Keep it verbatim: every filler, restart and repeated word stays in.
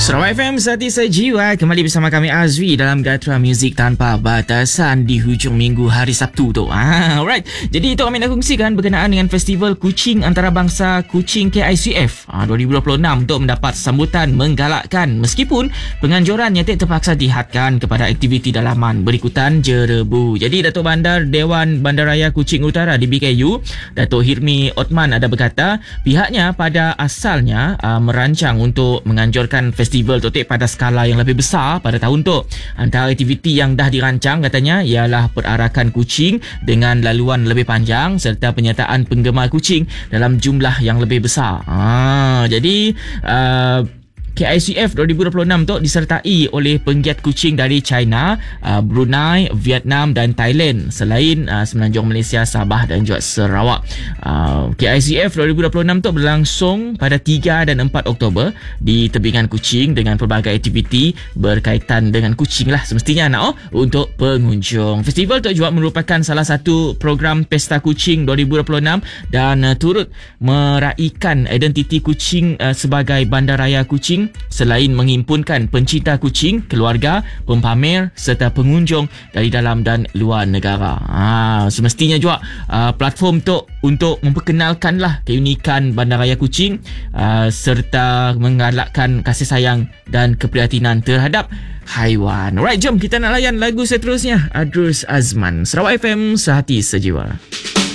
Sarawak F M Sati Sejiwa, kembali bersama kami Azwi dalam Gatra Muzik Tanpa Batasan di hujung minggu hari Sabtu tu. Ah, alright. Jadi itu kami nak kongsikan berkenaan dengan Festival Kuching Antarabangsa Kuching K I C F ah, dua ribu dua puluh enam untuk mendapat sambutan menggalakkan meskipun penganjuran yang terpaksa dihadkan kepada aktiviti dalaman berikutan jerebu. Jadi Datuk Bandar Dewan Bandaraya Kuching Utara D B K U, Datuk Hirmi Othman ada berkata pihaknya pada asalnya uh, merancang untuk menganjurkan festival Totek pada skala yang lebih besar pada tahun tu. Antara aktiviti yang dah dirancang katanya ialah perarakan kucing dengan laluan lebih panjang serta penyertaan penggemar kucing dalam jumlah yang lebih besar. Ah, jadi uh, K I C F dua ribu dua puluh enam tu disertai oleh penggiat kucing dari China, uh, Brunei, Vietnam dan Thailand selain uh, Semenanjung Malaysia, Sabah dan juga Sarawak. Uh, K I C F dua ribu dua puluh enam tu berlangsung pada tiga dan empat Oktober di tebingan kucing dengan pelbagai aktiviti berkaitan dengan kucing lah semestinya nak oh, untuk pengunjung. Festival tu juga merupakan salah satu program Pesta Kucing dua ribu dua puluh enam dan uh, turut meraihkan identiti kucing uh, sebagai bandaraya kucing selain menghimpunkan pencinta kucing, keluarga, pempamer serta pengunjung dari dalam dan luar negara. Ha, semestinya juga uh, platform tu untuk memperkenalkanlah keunikan bandaraya kucing uh, serta menggalakkan kasih sayang dan keprihatinan terhadap haiwan. Alright, jom kita nak layan lagu seterusnya. Adrus Azman, Sarawak F M Sehati Sejiwa.